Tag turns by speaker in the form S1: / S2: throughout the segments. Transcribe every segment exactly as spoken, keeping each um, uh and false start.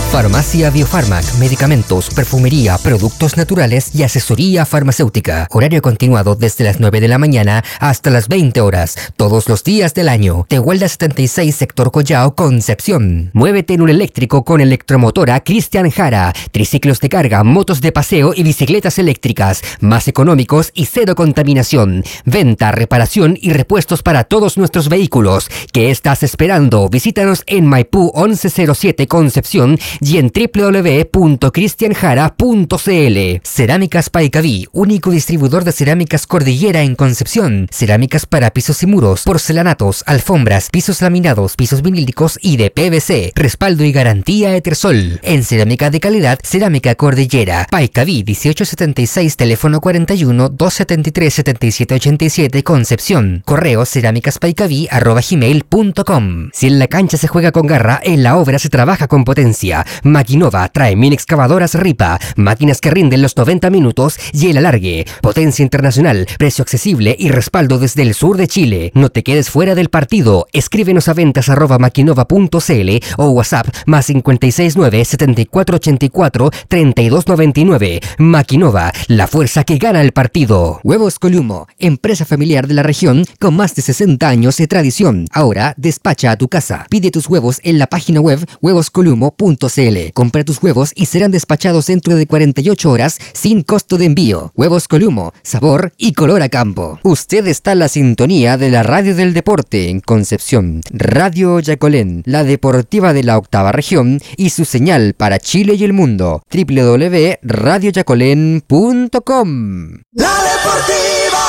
S1: Farmacia Biofarmac, medicamentos, perfumería, productos naturales y asesoría farmacéutica. Horario continuado desde las nueve de la mañana hasta las veinte horas, todos los días del año. Tehuelda setenta y seis, sector Collao, Concepción. Muévete en un eléctrico con electromotora Cristian Jara. Triciclos de carga, motos de paseo y bicicletas eléctricas, más económicos y cero contaminación. Venta, reparación y repuestos para todos nuestros vehículos. ¿Qué estás esperando? Visítanos en Maipú once cero siete Concepción y en doble u doble u doble u punto cristian jara punto c l. Cerámicas Paicaví, único distribuidor de cerámicas Cordillera en Concepción. Cerámicas para pisos y muros, porcelanatos, alfombras, pisos laminados, pisos vinílicos y de P V C. Respaldo y garantía Etersol. En cerámica de calidad, Cerámica Cordillera. Paicaví dieciocho setenta y seis, teléfono cuarenta y uno, doscientos setenta y tres, setenta y siete ochenta y siete, Concepción. Correo cerámicaspaicaví arroba gmail punto com. Si en la cancha se juega con garra, en la obra se trabaja con potencia. Maquinova trae mini excavadoras Ripa, máquinas que rinden los noventa minutos y el alargue. Potencia internacional, precio accesible y respaldo desde el sur de Chile. No te quedes fuera del partido. Escríbenos a ventas arroba maquinova punto c l o WhatsApp más cincuenta y seis nueve, setenta y cuatro ochenta y cuatro, treinta y dos noventa y nueve. Maquinova, la fuerza que gana el partido. Huevos Columo, empresa familiar de la región con más de sesenta años de tradición. Ahora despacha a tu casa. Pide tus huevos en la página web huevos columo punto c l. Compra tus huevos y serán despachados dentro de cuarenta y ocho horas sin costo de envío. Huevos Columo, sabor y color a campo. Usted está en la sintonía de la radio del deporte en Concepción. Radio Yacolén, la deportiva de la octava región y su señal para Chile y el mundo. doble u doble u doble u punto radio yacolén punto com.
S2: La deportiva.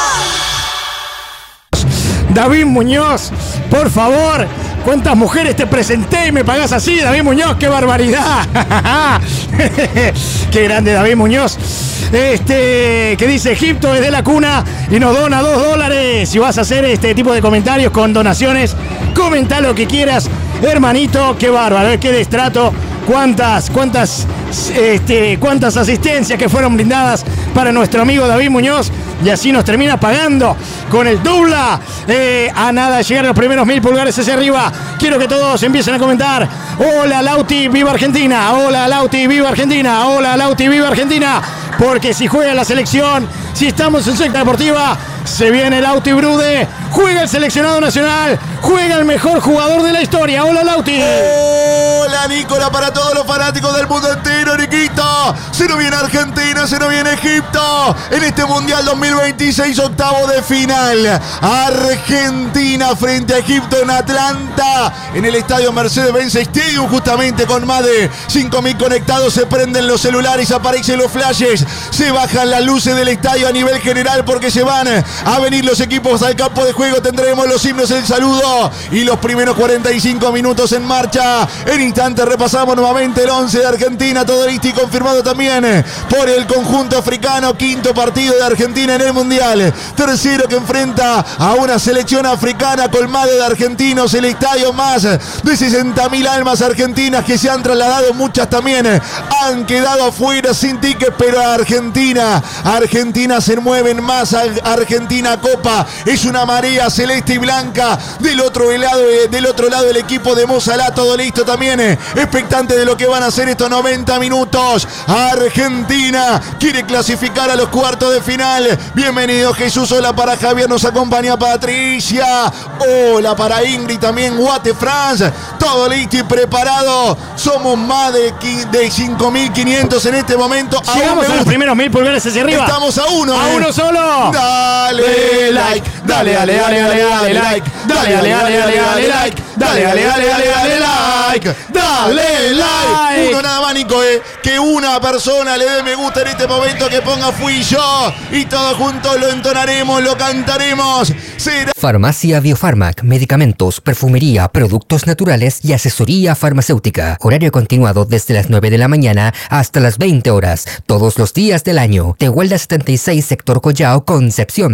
S3: David Muñoz, por favor, ¿cuántas mujeres te presenté y me pagás así, David Muñoz? ¡Qué barbaridad! ¡Qué grande David Muñoz! Este, que dice Egipto desde la cuna y nos dona dos dólares. Si vas a hacer este tipo de comentarios con donaciones, comenta lo que quieras, hermanito. ¡Qué bárbaro! ¡Qué destrato! cuántas, cuántas, este, cuántas asistencias que fueron brindadas para nuestro amigo David Muñoz, y así nos termina pagando con el Dubla. Eh, a nada de llegar a los primeros mil pulgares hacia arriba. Quiero que todos empiecen a comentar: hola Lauti, viva Argentina, hola Lauti, viva Argentina, hola Lauti, viva Argentina. Porque si juega la selección, si estamos en secta deportiva, se viene Lauti Brude, juega el seleccionado nacional, juega el mejor jugador de la historia. Hola Lauti.
S2: Hola Nicola, para todos los fanáticos del mundo entero, Niquito. Se nos viene Argentina, se nos viene Egipto en este Mundial dos mil veintiséis, octavo de final. Argentina frente a Egipto en Atlanta, en el estadio Mercedes-Benz Stadium, justamente con más de cinco mil conectados. Se prenden los celulares, aparecen los flashes, se bajan las luces del estadio a nivel general porque se van a venir los equipos al campo de juego. Tendremos los himnos, el saludo y los primeros cuarenta y cinco minutos en marcha. En instantes repasamos nuevamente el once de Argentina, todo listo y confirmado también por el conjunto africano. Quinto partido de Argentina en el Mundial, tercero que enfrenta a una selección africana colmada de argentinos. El estadio, más de sesenta mil almas argentinas que se han trasladado, muchas también han quedado afuera sin tickets, pero Argentina, Argentina se mueven más. Argentina Copa, es una marea celeste y blanca. Del otro lado, del otro lado el equipo de Mozalá, todo listo también, expectante de lo que van a hacer estos noventa minutos. Argentina quiere clasificar a los cuartos de final. Bienvenido Jesús, hola para Javier, nos acompaña Patricia, hola para Ingrid también, Guate France, todo listo y preparado. Somos más de, de cinco mil quinientos en este momento.
S3: Llegamos a los primeros mil pulgares hacia arriba.
S2: Estamos a uno,
S3: a
S2: eh.
S3: uno solo.
S2: Dale like, dale, dale, dale, dale, dale like, dale, dale, dale, dale, dale like, dale, dale, dale, dale, dale like, dale like. Uno nada más, Nico, eh, que una persona le dé me gusta en este momento, que ponga fui yo, y todos juntos lo entonaremos, lo cantaremos. Será...
S1: Farmacia Biofarmac, medicamentos, perfumería, productos naturales y asesoría farmacéutica. Horario continuado desde las nueve de la mañana hasta las veinte horas, todos los días del año. Tehuelda setenta y seis, sector Collao, Concepción.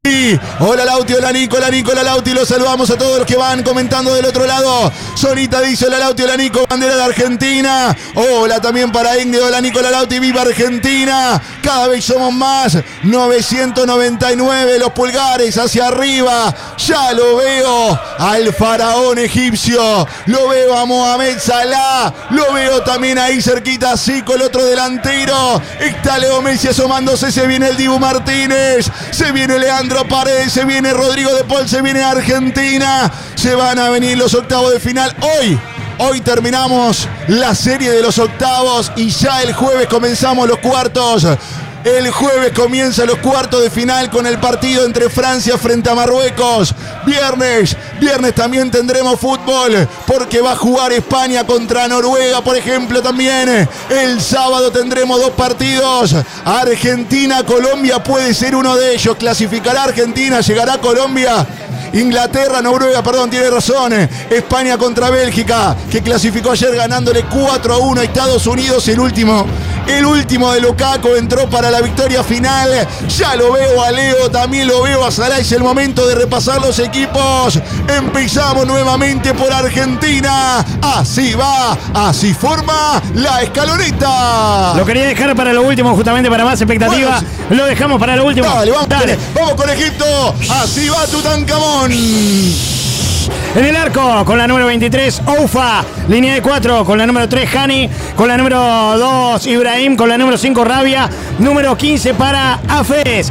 S2: Hola Lauti, hola Nico, hola Nico, hola Lauti. Los saludamos a todos los que van comentando del otro lado. Sonita dice hola Lauti, hola Nico, bandera de Argentina. Hola también para Ingrid, hola Nico, hola Lauti, viva Argentina. Cada vez somos más. novecientos noventa y nueve, los pulgares hacia arriba. Ya lo veo al faraón egipcio. Lo veo a Mohamed Salah. Lo veo también ahí cerquita, Zico, el otro delantero. Está Leo Messi asomándose. Se viene el Dibu Martínez. Se viene Leandro Paredes, se viene Rodrigo de Paul, se viene Argentina, se van a venir los octavos de final. Hoy, hoy terminamos la serie de los octavos y ya el jueves comenzamos los cuartos. El jueves comienzan los cuartos de final con el partido entre Francia frente a Marruecos. Viernes, viernes también tendremos fútbol porque va a jugar España contra Noruega, por ejemplo, también. El sábado tendremos dos partidos. Argentina-Colombia puede ser uno de ellos. Clasificará Argentina, llegará Colombia. Inglaterra, Noruega, perdón, tiene razón. España contra Bélgica, que clasificó ayer ganándole cuatro a uno a Estados Unidos. El último, el último de Lukaku entró para la victoria final. Ya lo veo a Leo, también lo veo a Salah. Es el momento de repasar los equipos. Empezamos nuevamente por Argentina. Así va, así forma la escaloneta.
S3: Lo quería dejar para lo último, justamente para más expectativa. Bueno, lo dejamos para lo último.
S2: Dale, vamos,
S3: Dale.
S2: vamos con Egipto. Así va Tutankamón.
S3: En el arco, con la número veintitrés, Oufa. Línea de cuatro, con la número tres, Hani. Con la número dos, Ibrahim. Con la número cinco, Rabia. Número quince para Hafez.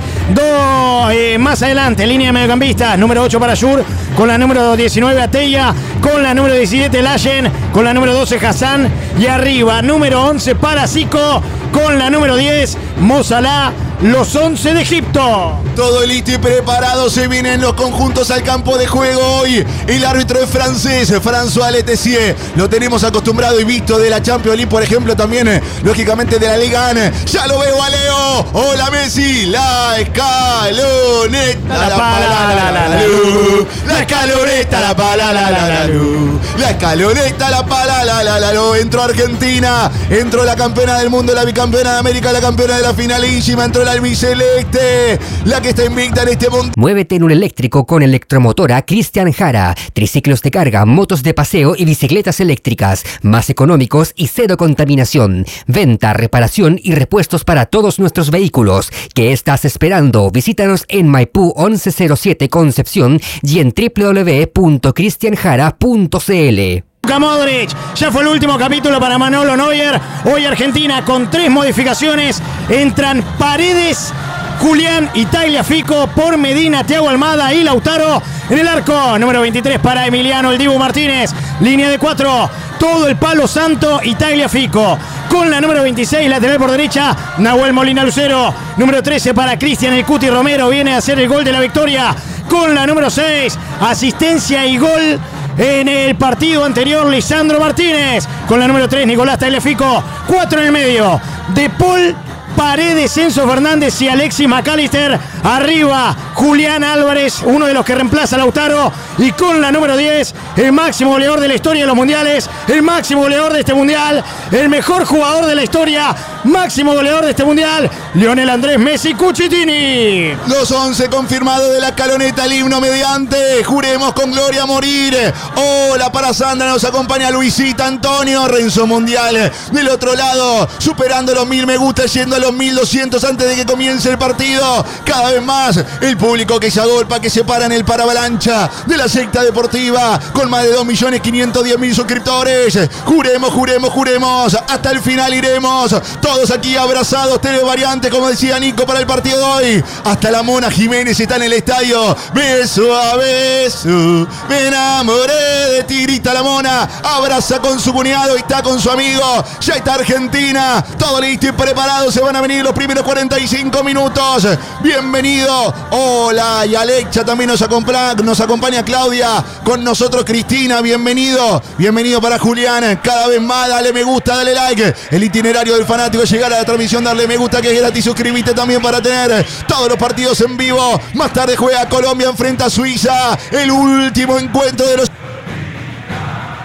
S3: Dos eh, más adelante, línea de mediocampistas. Número ocho para Yur. Con la número diecinueve, Ateya. Con la número diecisiete, Layen. Con la número doce, Hassan. Y arriba, número once para Zico. Con la número diez, Mo Salah. Los once de Egipto.
S2: Todo listo y preparado. Se vienen los conjuntos al campo de juego hoy. El árbitro es francés, François Letessier. Lo tenemos acostumbrado y visto de la Champions League, por ejemplo, también, lógicamente, de la Liga uno. Ya lo veo a Leo. Hola Messi. La escaloneta.
S3: La pala, la la la.
S2: La escaloneta, la pala, la la la. La escaloneta, la pala, la la la. Entró Argentina. Entró la campeona del mundo, la bicampeona de América, la campeona de la finalísima. Entró la albiceleste, la que está invicta en este mundo.
S1: Muévete en un eléctrico con Electromotora Cristian Jara. Triciclos de carga, motos de paseo y bicicletas eléctricas. Más económicos y cero contaminación. Venta, reparación y repuestos para todos nuestros vehículos. ¿Qué estás esperando? Visítanos en Maipú once cero siete Concepción y en doble u doble u doble u punto cristian jara punto c l.
S3: Luka Modric, ya fue el último capítulo para Manolo Neuer. Hoy Argentina con tres modificaciones. Entran Paredes, Julián y Tagliafico por Medina, Thiago Almada y Lautaro. En el arco, número veintitrés para Emiliano, el Dibu Martínez. Línea de cuatro, todo el Palo Santo y Tagliafico. Con la número veintiséis, lateral por derecha, Nahuel Molina Lucero. Número trece para Cristian El Cuti Romero, viene a hacer el gol de la victoria. Con la número seis, asistencia y gol en el partido anterior, Lisandro Martínez. Con la número tres, Nicolás Tagliafico. cuatro en el medio, De Paul, Paredes, Enzo Fernández y Alexis McAllister. Arriba, Julián Álvarez, uno de los que reemplaza a Lautaro. Y con la número diez, el máximo goleador de la historia de los mundiales, el máximo goleador de este mundial, el mejor jugador de la historia, máximo goleador de este mundial, Lionel Andrés Messi Cucitini.
S2: Los once confirmados de la escaloneta, el himno mediante. Juremos con gloria a morir. Hola para Sandra, nos acompaña Luisita Antonio, Renzo Mundial. Del otro lado, superando los mil me gusta, yendo a los mil doscientos antes de que comience el partido. Cada vez más el público que se agolpa, que se para en el paravalancha de la secta deportiva con más de dos millones quinientos diez mil suscriptores. Juremos, juremos, juremos. Hasta el final iremos. Todos aquí abrazados, televariantes, como decía Nico, para el partido de hoy. Hasta la Mona Jiménez está en el estadio. Beso a beso, me enamoré de ti, grita la Mona. Abraza con su cuñado y está con su amigo. Ya está Argentina. Todo listo y preparado. Se van a venir los primeros cuarenta y cinco minutos. Bienvenido. Hola, y Alexa también nos acompaña, nos acompaña Claudia. Con nosotros Cristina, bienvenido. Bienvenido para Julián. Cada vez más, dale me gusta, dale like. El itinerario del fanático es llegar a la transmisión, darle me gusta, que es gratis. Suscribite también para tener todos los partidos en vivo. Más tarde juega Colombia, enfrenta a Suiza. El último encuentro de los...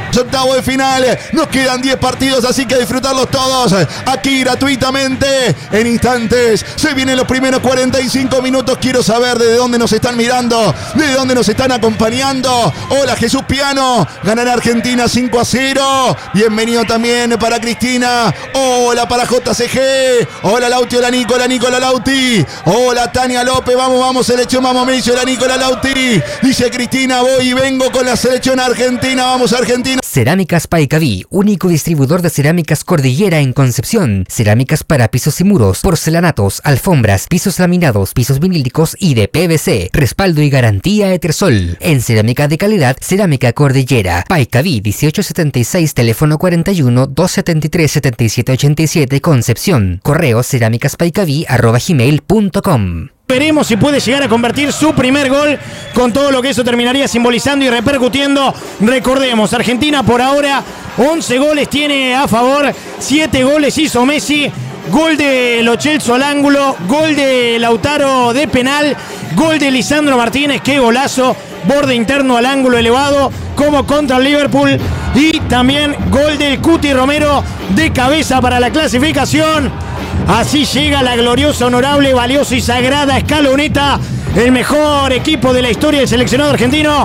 S2: Octavo de final, nos quedan diez partidos, así que disfrutarlos todos aquí gratuitamente. En instantes se vienen los primeros cuarenta y cinco minutos. Quiero saber de dónde nos están mirando, de dónde nos están acompañando. Hola Jesús Piano, ganará Argentina cinco a cero. Bienvenido también para Cristina. Hola para J C G. Hola Lauti, hola Nico, hola Nico, hola Lauti. Hola Tania López, vamos, vamos, selección, vamos Messi, hola Nico, hola Lauti. Dice Cristina, voy y vengo con la selección argentina, vamos Argentina.
S1: Cerámicas Paicaví, único distribuidor de cerámicas Cordillera en Concepción. Cerámicas para pisos y muros, porcelanatos, alfombras, pisos laminados, pisos vinílicos y de P V C. Respaldo y garantía Etersol. En cerámica de calidad, Cerámica Cordillera. Paicaví dieciocho setenta y seis, teléfono cuarenta y uno, doscientos setenta y tres, setenta y siete ochenta y siete, Concepción. Correo cerámicaspaicaví arroba gmail punto com.
S3: Veremos si puede llegar a convertir su primer gol, con todo lo que eso terminaría simbolizando y repercutiendo. Recordemos, Argentina por ahora once goles tiene a favor, siete goles hizo Messi, gol de Lo Celso al ángulo, gol de Lautaro de penal, gol de Lisandro Martínez, qué golazo, borde interno al ángulo elevado, como contra el Liverpool, y también gol del Cuti Romero de cabeza para la clasificación. Así llega la gloriosa, honorable, valiosa y sagrada escaloneta, el mejor equipo de la historia del seleccionado argentino,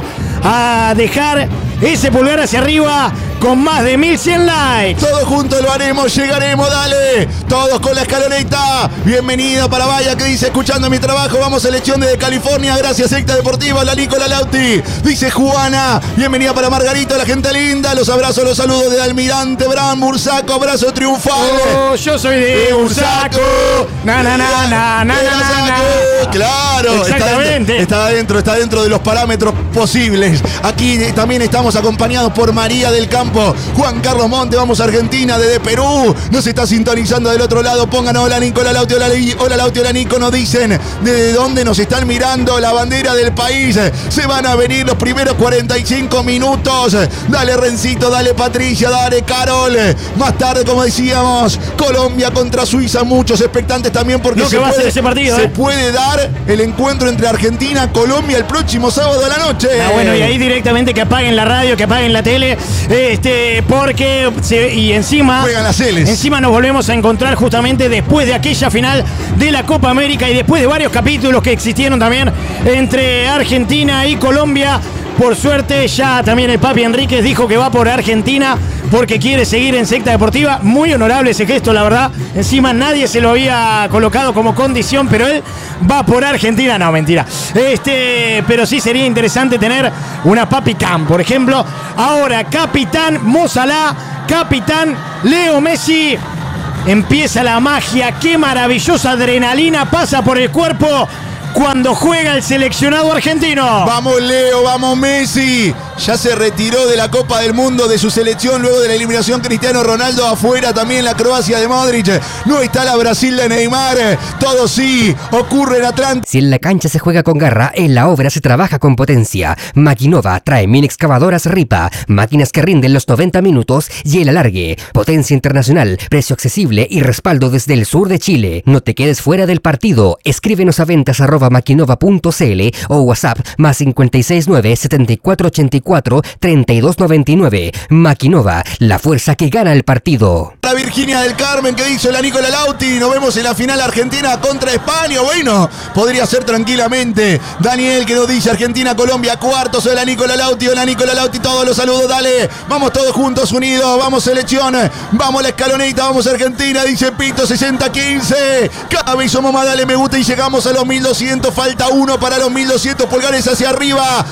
S3: a dejar ese pulgar hacia arriba con más de mil cien likes.
S2: Todos juntos lo haremos, llegaremos, dale. Todos con la escaloneta. Bienvenido para Vaya, que dice, escuchando mi trabajo, vamos selección desde California, gracias Secta Deportiva, la Nicola Lauti. Dice Juana, bienvenida para Margarito, la gente linda. Los abrazos, los saludos de Almirante Bran Bursaco, abrazo triunfal.
S3: Oh, yo soy de Bursaco. Na, na, na, na, na, na, na.
S2: Claro,
S3: exactamente.
S2: Está dentro, está dentro, está dentro de los parámetros posibles. Aquí también estamos acompañados por María del Campo, Juan Carlos Monte, vamos a Argentina desde Perú, nos está sintonizando del otro lado, pongan hola Nico, hola Lauti, hola, hola Lauti, hola Nico, nos dicen desde dónde nos están mirando, la bandera del país, se van a venir los primeros cuarenta y cinco minutos, dale Rencito, dale Patricia, dale Carol, más tarde como decíamos, Colombia contra Suiza, muchos expectantes también porque
S3: no,
S2: se,
S3: va
S2: puede,
S3: a ser ese partido,
S2: se
S3: ¿eh?
S2: puede dar el encuentro entre Argentina y Colombia el próximo sábado de la noche.
S3: Ah, bueno, y ahí directamente que apaguen la radio, que apaguen la tele, este, porque se, y encima
S2: juegan las Celes.
S3: Encima nos volvemos a encontrar justamente después de aquella final de la Copa América y después de varios capítulos que existieron también entre Argentina y Colombia. Por suerte ya también el Papi Enríquez dijo que va por Argentina porque quiere seguir en Secta Deportiva. Muy honorable ese gesto, la verdad. Encima nadie se lo había colocado como condición, pero él va por Argentina. No, mentira. Este, pero sí sería interesante tener una Papi Cam, por ejemplo. Ahora, capitán Mo Salah, capitán Leo Messi. Empieza la magia. Qué maravillosa adrenalina pasa por el cuerpo cuando juega el seleccionado argentino.
S2: Vamos Leo, vamos Messi. Ya se retiró de la Copa del Mundo de su selección luego de la eliminación Cristiano Ronaldo afuera. También la Croacia de Modric. No está la Brasil de Neymar. Todo sí ocurre en Atlanta.
S1: Si en la cancha se juega con garra, en la obra se trabaja con potencia. Maquinova trae mini excavadoras Ripa, máquinas que rinden los noventa minutos y el alargue. Potencia internacional, precio accesible y respaldo desde el sur de Chile. No te quedes fuera del partido. Escríbenos a ventas arroba maquinova punto cl o WhatsApp más cinco seis nueve, setenta y cuatro ochenta y cuatro, treinta y dos noventa y nueve. Maquinova, la fuerza que gana el partido.
S2: La Virginia del Carmen, que dice la Nicola Lauti, nos vemos en la final Argentina contra España. Bueno, podría ser tranquilamente. Daniel, que nos dice Argentina-Colombia, cuartos. Hola Nicola Lauti, hola Nicola Lauti, todos los saludos, dale. Vamos todos juntos, unidos, vamos selección, vamos la escaloneta, vamos Argentina, dice Pito, sesenta quince. Cada vez somos más, dale me gusta y llegamos a los mil doscientos. Falta uno para los mil doscientos, pulgares hacia arriba.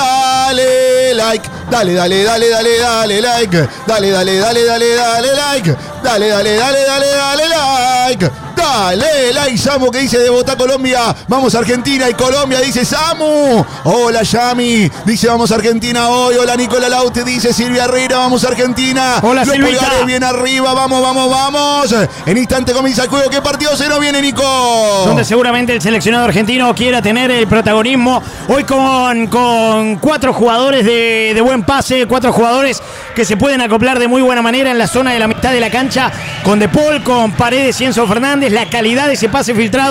S2: Dale like, dale, dale, dale, dale, dale like. Dale, dale, dale, dale, dale like. Dale, dale, dale, dale, dale like. Dale, like Samu, que dice de Bogotá, Colombia. Vamos Argentina y Colombia, dice Samu. Hola Yami, dice vamos Argentina hoy. Hola Nicola Lauti, dice Silvia Herrera, vamos Argentina.
S3: Hola
S2: Los
S3: Silvita.
S2: pulgares bien arriba, vamos, vamos, vamos. En instante comienza el juego. ¿Qué partido se nos viene, Nico?
S3: Donde seguramente el seleccionado argentino quiera tener el protagonismo. Hoy con, con cuatro jugadores de, de buen pase, cuatro jugadores que se pueden acoplar de muy buena manera en la zona de la mitad de la cancha, con De Paul, con Paredes y Enzo Fernández. La calidad de ese pase filtrado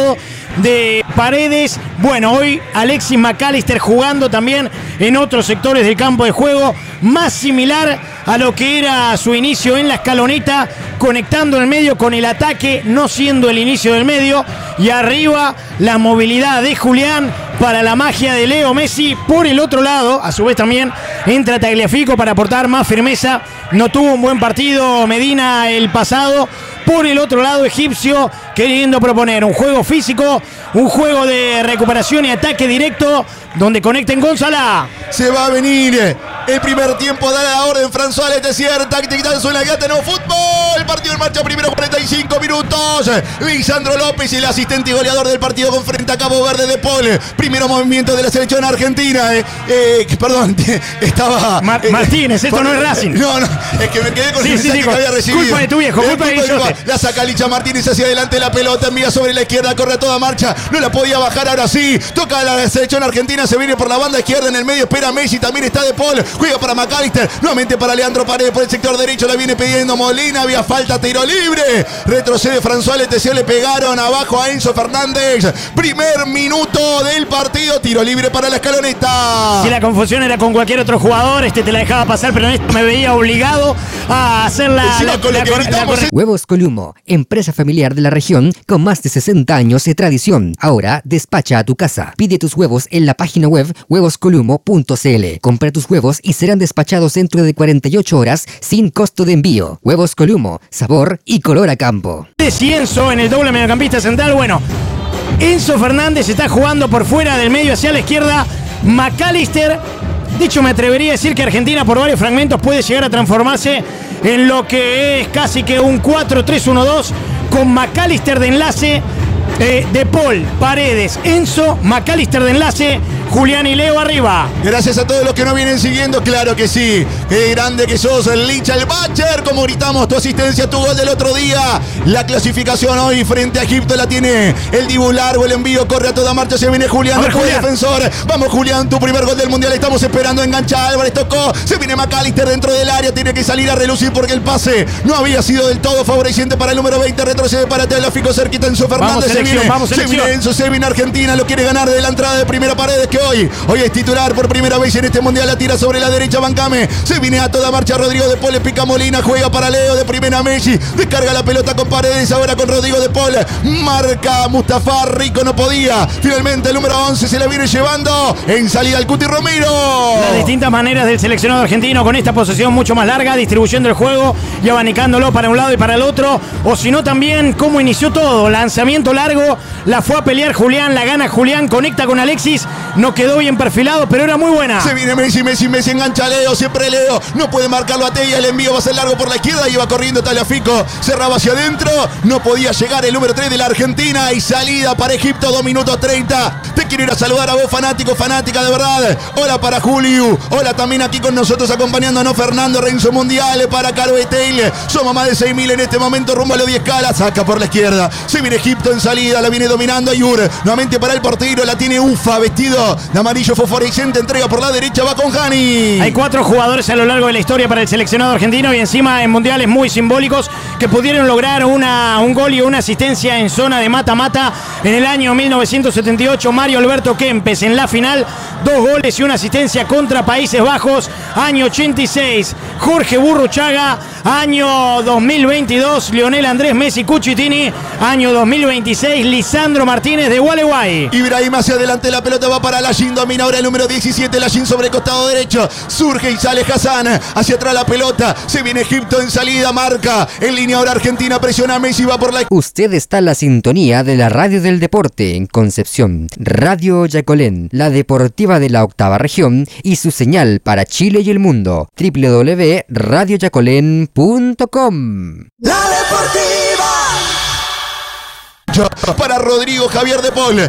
S3: de Paredes. Bueno, hoy Alexis McAllister jugando también en otros sectores del campo de juego, más similar a lo que era su inicio en la escaloneta, conectando el medio con el ataque, no siendo el inicio del medio, y arriba la movilidad de Julián para la magia de Leo Messi. Por el otro lado, a su vez también entra Tagliafico para aportar más firmeza. No tuvo un buen partido Medina el pasado. Por el otro lado, Egipcio queriendo proponer un juego físico, un juego de recuperación y ataque directo, donde conecten Gonzala.
S2: Se va a venir el primer tiempo, da la orden François Letessier, táctica de suena, ya tenemos fútbol, partido en marcha, primero cuarenta y cinco minutos, Lisandro López, el asistente y goleador del partido con frente a Cabo Verde de Paul, primero movimiento de la selección argentina, eh, eh, perdón, estaba...
S3: Mar eh, Martínez, esto por, no es Racing.
S2: No, no, es que me quedé con
S3: sí,
S2: el
S3: sí,
S2: mensaje
S3: sí,
S2: que había recibido.
S3: Culpa de tu viejo, culpa de Guillote.
S2: La saca Licha Martínez hacia adelante, la pelota envía sobre la izquierda, corre a toda marcha, no la podía bajar, ahora sí, toca la selección argentina, se viene por la banda izquierda, en el medio espera Messi, también está De Paul, juega para McAllister, nuevamente para Leandro Paredes por el sector derecho, la viene pidiendo Molina, había falta, tiro libre, retrocede François Letessier, le pegaron abajo a Enzo Fernández, primer minuto del partido, tiro libre para la escaloneta.
S3: Si la confusión era con cualquier otro jugador, este te la dejaba pasar, pero en esto me veía obligado a hacer la, la, la, la, la, la
S1: Huevos Columo, empresa familiar de la región con más de sesenta años de tradición. Ahora despacha a tu casa. Pide tus huevos en la página web huevos columo punto c l. Compra tus huevos y serán despachados dentro de cuarenta y ocho horas sin costo de envío. Huevos Columo, sabor y color a campo.
S3: Y Enzo en el doble mediocampista central. Bueno, Enzo Fernández está jugando por fuera del medio hacia la izquierda. McAllister, de hecho me atrevería a decir que Argentina por varios fragmentos puede llegar a transformarse en lo que es casi que un cuatro tres uno dos con McAllister de enlace, eh, De Paul, Paredes, Enzo, McAllister de enlace, Julián y Leo arriba.
S2: Gracias a todos los que nos vienen siguiendo, claro que sí. Qué grande que sos, el Licha, el Bacher, como gritamos, tu asistencia, tu gol del otro día. La clasificación hoy frente a Egipto la tiene el Dibu Largo, el envío corre a toda marcha, se viene Julián, el juez defensor. Vamos Julián, tu primer gol del Mundial, estamos esperando, engancha Álvarez, tocó, se viene McAllister dentro del área, tiene que salir a relucir porque el pase no había sido del todo favoreciente para el número veinte, retrocede para Tagliafico, cerquita Enzo Fernández,
S3: vamos,
S2: se
S3: selección,
S2: viene,
S3: vamos,
S2: se viene Enzo, se viene Argentina, lo quiere ganar de la entrada de primera Paredes, que hoy, hoy es titular por primera vez en este Mundial, la tira sobre la derecha Bancame, se viene a toda marcha Rodrigo De Paul, le pica Molina, juega para Leo, de primera Messi, descarga la pelota con Paredes, ahora con Rodrigo De Paul, marca Mustafa, Rico no podía, finalmente el número once se la viene llevando, en salida el Cuti Romero.
S3: Las distintas maneras del seleccionado argentino con esta posesión mucho más larga, distribución del juego y abanicándolo para un lado y para el otro, o si no también cómo inició todo, lanzamiento largo, la fue a pelear Julián, la gana Julián, conecta con Alexis, no quedó bien perfilado, pero era muy buena.
S2: Se viene Messi, Messi, Messi engancha a Leo, siempre Leo, no puede marcarlo a Tella, el envío va a ser largo por la izquierda, iba corriendo Tagliafico, cerraba hacia adentro, no podía llegar el número tres de la Argentina y salida para Egipto, dos minutos treinta. Te quiero ir a saludar a vos, fanático, fanática de verdad. Hola para Julio, hola también aquí con nosotros acompañándonos Fernando Renzo Mundial, para Caro Etel, somos más de seis mil en este momento rumbo a los diez K, saca por la izquierda, se viene Egipto en salida, la viene dominando Ayur, nuevamente para el portero, la tiene Ufa, vestido de amarillo fosforescente, entrega por la derecha, va con Hani.
S3: Hay cuatro jugadores a lo largo de la historia para el seleccionado argentino y encima en mundiales muy simbólicos que pudieron lograr una, un gol y una asistencia en zona de mata-mata. En el año mil novecientos setenta y ocho, Mario Alberto Kempes en la final, dos goles y una asistencia contra Países Bajos. Año ochenta y seis, Jorge Burruchaga. Año dos mil veintidós, Lionel Andrés Messi Cuchitini. Año dos mil veintiséis, Lisandro Martínez de Gualeguay.
S2: Ibrahim hacia adelante, la pelota va para Lachin, domina ahora el número diecisiete, Lachin sobre el costado derecho, surge y sale Hassan, hacia atrás la pelota, se viene Egipto en salida, marca, en línea ahora Argentina, presiona a Messi, va por la...
S1: Usted está en la sintonía de la radio del deporte en Concepción, Radio Yacolén, la deportiva de la octava región y su señal para Chile y el mundo, doble u doble u doble u punto radio yacolén punto com.
S2: La deportiva para Rodrigo Javier De Paul,